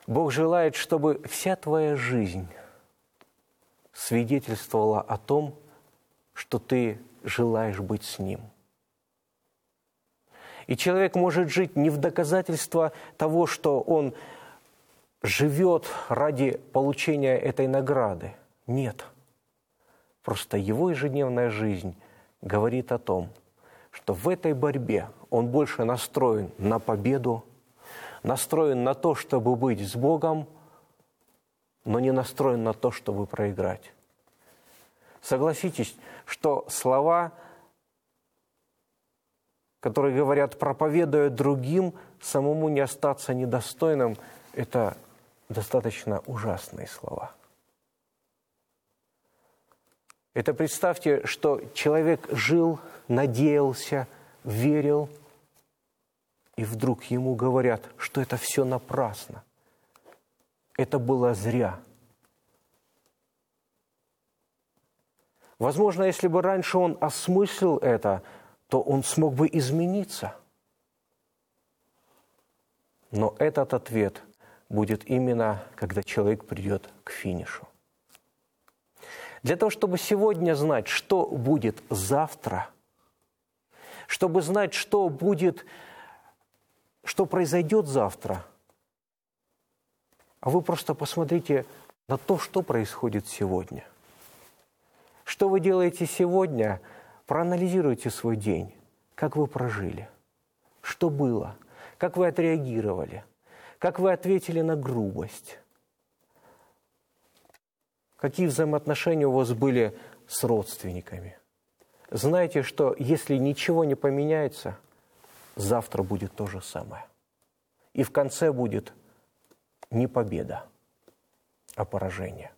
Бог желает, чтобы вся твоя жизнь свидетельствовала о том, что ты желаешь быть с Ним. И человек может жить не в доказательство того, что он живет ради получения этой награды. Нет. Просто его ежедневная жизнь говорит о том, что в этой борьбе он больше настроен на победу, настроен на то, чтобы быть с Богом, но не настроен на то, чтобы проиграть. Согласитесь, что слова, которые говорят, проповедуя другим, самому не остаться недостойным, это достаточно ужасные слова. Это представьте, что человек жил, надеялся, верил, и вдруг ему говорят, что это все напрасно. Это было зря. Возможно, если бы раньше он осмыслил это, то он смог бы измениться. Но этот ответ будет именно, когда человек придет к финишу. Для того, чтобы сегодня знать, что будет завтра, чтобы знать, что произойдет завтра, а вы просто посмотрите на то, что происходит сегодня. Что вы делаете сегодня, проанализируйте свой день, как вы прожили, что было, как вы отреагировали, как вы ответили на грубость, какие взаимоотношения у вас были с родственниками. Знайте, что если ничего не поменяется, завтра будет то же самое. И в конце будет не победа, а поражение.